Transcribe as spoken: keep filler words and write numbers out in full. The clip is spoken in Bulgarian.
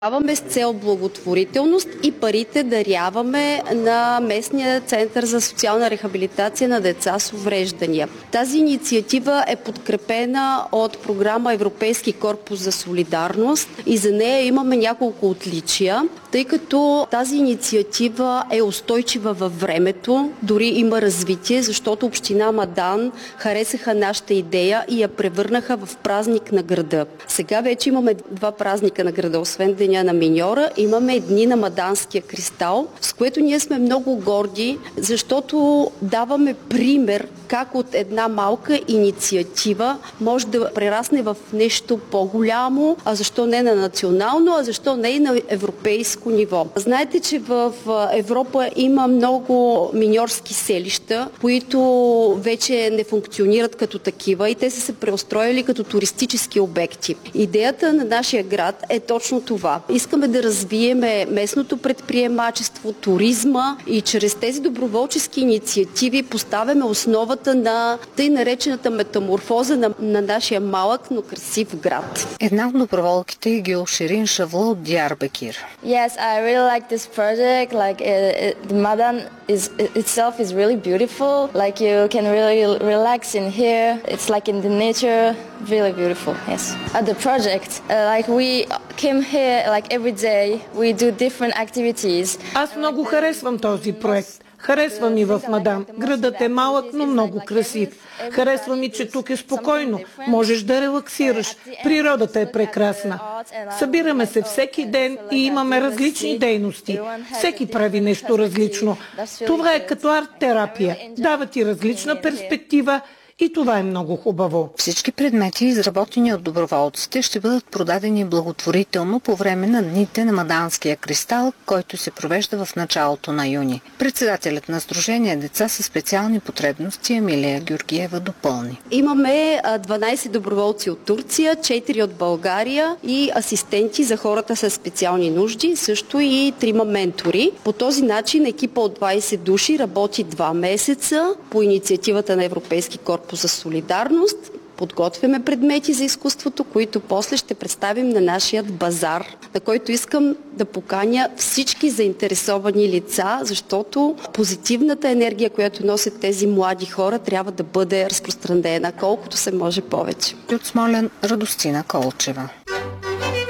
Даваме с цел благотворителност и парите даряваме на местния център за социална рехабилитация на деца с увреждания. Тази инициатива е подкрепена от програма Европейски корпус за солидарност и за нея имаме няколко отличия, тъй като тази инициатива е устойчива във времето, дори има развитие, защото община Мадан харесаха нашата идея и я превърнаха в празник на града. Сега вече имаме два празника на града, освен Деня на миньора, имаме дни на Маданския кристал, с което ние сме много горди, защото даваме пример как от една малка инициатива може да прерасне в нещо по-голямо, а защо не на национално, а защо не и на европейско ниво. Знаете, че в Европа има много миньорски селища, които вече не функционират като такива и те са се преустроили като туристически обекти. Идеята на нашия град е точно това. Искаме да развиеме местното предприемачество, туризма и чрез тези доброволчески инициативи поставяме основата на тъй наречената метаморфоза на, на нашия малък, но красив град. Една от доброволките е Гюлшерин Шавла от Диарбекир. Yes, I really like this project. Like it, it, the Madan is it itself is really beautiful. Like you can really relax in here. It's like in the nature, really beautiful. Yes. At the project, uh, like we came here like every day. We do different activities. Аз много харесвам този проект. Харесва ми в Мадан. Градът е малък, но много красив. Харесва ми, че тук е спокойно. Можеш да релаксираш. Природата е прекрасна. Събираме се всеки ден и имаме различни дейности. Всеки прави нещо различно. Това е като арт-терапия. Дава ти различна перспектива. И това е много хубаво. Всички предмети, изработени от доброволците, ще бъдат продадени благотворително по време на дните на Маданския кристал, който се провежда в началото на юни. Председателят на Сдружение Деца със специални потребности Емилия Георгиева допълни. Имаме дванайсет доброволци от Турция, четири от България и асистенти за хората с специални нужди, също и трима ментори. По този начин екипа от двайсет души работи два месеца по инициативата на Европейски корпус за солидарност. Подготвяме предмети за изкуството, които после ще представим на нашия базар, на който искам да поканя всички заинтересовани лица, защото позитивната енергия, която носят тези млади хора, трябва да бъде разпространена колкото се може повече. От Смолян, Радостина Колчева.